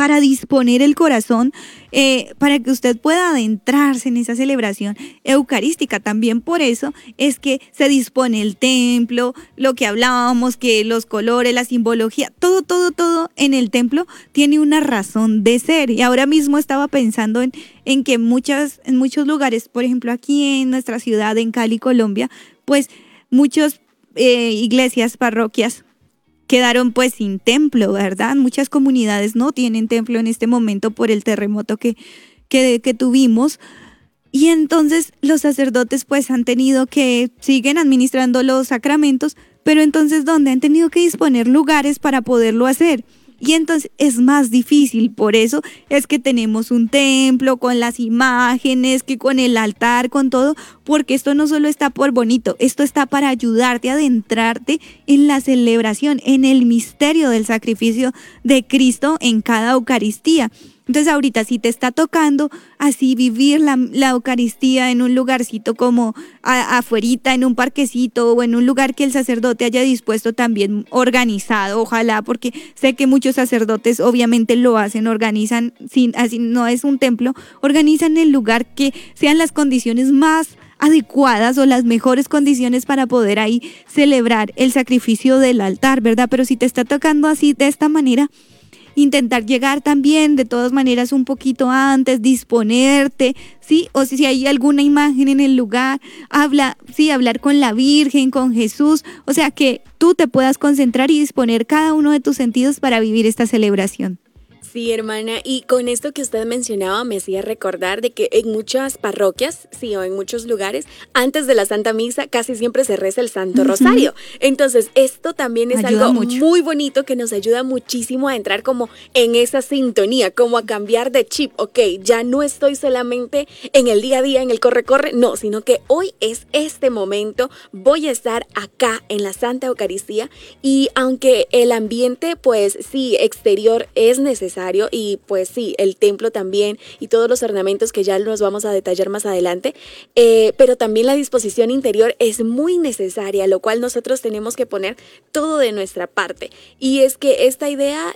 para disponer el corazón, para que usted pueda adentrarse en esa celebración eucarística. También por eso es que se dispone el templo, lo que hablábamos, que los colores, la simbología, todo en el templo tiene una razón de ser. Y ahora mismo estaba pensando en que en muchos lugares, por ejemplo aquí en nuestra ciudad, en Cali, Colombia, pues muchas iglesias, parroquias, quedaron pues sin templo, ¿verdad? Muchas comunidades no tienen templo en este momento por el terremoto que tuvimos. Y entonces los sacerdotes pues han tenido que, siguen administrando los sacramentos, pero entonces ¿dónde? Han tenido que disponer lugares para poderlo hacer. Y entonces es más difícil, por eso es que tenemos un templo con las imágenes, que con el altar, con todo, porque esto no solo está por bonito, esto está para ayudarte a adentrarte en la celebración, en el misterio del sacrificio de Cristo en cada Eucaristía. Entonces ahorita si te está tocando así vivir la Eucaristía en un lugarcito como afuerita, en un parquecito o en un lugar que el sacerdote haya dispuesto también organizado, ojalá, porque sé que muchos sacerdotes obviamente lo hacen, organizan, así no es un templo, organizan el lugar que sean las condiciones más adecuadas o las mejores condiciones para poder ahí celebrar el sacrificio del altar, ¿verdad? Pero si te está tocando así de esta manera, intentar llegar también de todas maneras un poquito antes, disponerte, ¿sí? O si hay alguna imagen en el lugar, hablar con la Virgen, con Jesús, o sea que tú te puedas concentrar y disponer cada uno de tus sentidos para vivir esta celebración. Sí, hermana, y con esto que usted mencionaba me hacía recordar de que en muchas parroquias, sí, o en muchos lugares, antes de la Santa Misa casi siempre se reza el Santo Rosario. Entonces, esto también es algo muy bonito que nos ayuda muchísimo a entrar como en esa sintonía, como a cambiar de chip. Ok, ya no estoy solamente en el día a día, en el corre-corre, no, sino que hoy es este momento, voy a estar acá en la Santa Eucaristía y aunque el ambiente, pues sí, exterior es necesario, y pues sí, el templo también y todos los ornamentos que ya nos vamos a detallar más adelante, pero también la disposición interior es muy necesaria, lo cual nosotros tenemos que poner todo de nuestra parte. Y es que esta idea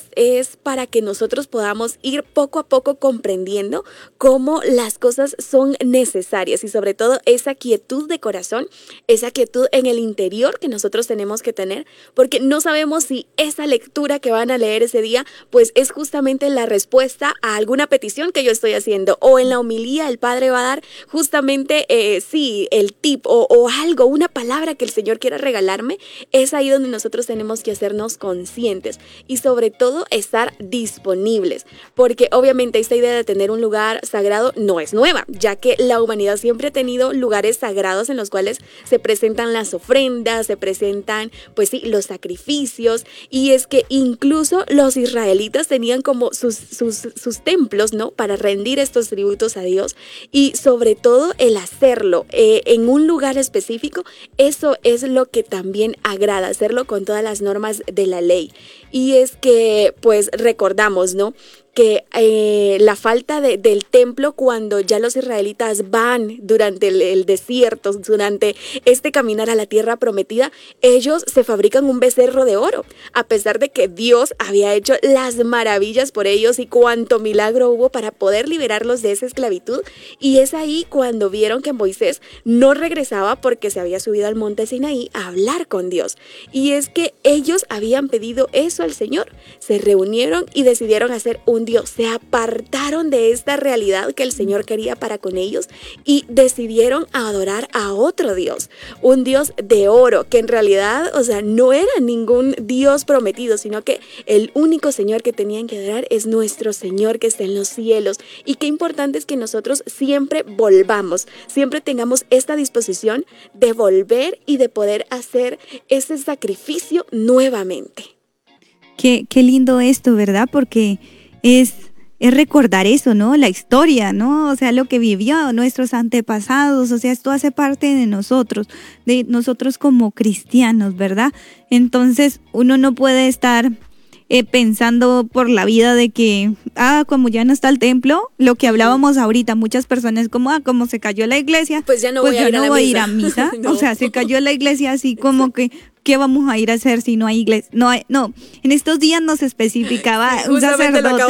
es para que nosotros podamos ir poco a poco comprendiendo cómo las cosas son necesarias y sobre todo esa quietud de corazón, esa quietud en el interior que nosotros tenemos que tener, porque no sabemos si esa lectura que van a leer ese día pues es justamente la respuesta a alguna petición que yo estoy haciendo, o en la homilía el Padre va a dar justamente sí, el tip o algo, una palabra que el Señor quiera regalarme. Es ahí donde nosotros tenemos que hacernos conscientes y sobre todo estar disponibles, porque obviamente esta idea de tener un lugar sagrado no es nueva, ya que la humanidad siempre ha tenido lugares sagrados en los cuales se presentan las ofrendas, se presentan pues sí, los sacrificios, y es que incluso los israelitas tenían como sus templos, ¿no? Para rendir estos tributos a Dios, y sobre todo el hacerlo en un lugar específico, eso es lo que también agrada, hacerlo con todas las normas de la ley. Y es que pues recordamos, ¿no?, que la falta del templo cuando ya los israelitas van durante el desierto, durante este caminar a la tierra prometida, ellos se fabrican un becerro de oro, a pesar de que Dios había hecho las maravillas por ellos y cuánto milagro hubo para poder liberarlos de esa esclavitud. Y es ahí cuando vieron que Moisés no regresaba porque se había subido al monte Sinaí a hablar con Dios. Y es que ellos habían pedido eso al Señor, se reunieron y decidieron hacer un Dios, se apartaron de esta realidad que el Señor quería para con ellos y decidieron adorar a otro Dios, un Dios de oro, que en realidad, o sea, no era ningún Dios prometido, sino que el único Señor que tenían que adorar es nuestro Señor que está en los cielos. Y qué importante es que nosotros siempre volvamos, siempre tengamos esta disposición de volver y de poder hacer ese sacrificio nuevamente. Qué lindo esto, ¿verdad? Porque es recordar eso, ¿no? La historia, ¿no? O sea, lo que vivió nuestros antepasados, o sea, esto hace parte de nosotros como cristianos, ¿verdad? Entonces, uno no puede estar pensando por la vida de que, como ya no está el templo, lo que hablábamos ahorita, muchas personas como se cayó la iglesia, pues ya no voy a ir a misa. No. O sea, se cayó la iglesia así como que, ¿qué vamos a ir a hacer si no hay iglesia? No, en estos días nos especificaba un sacerdote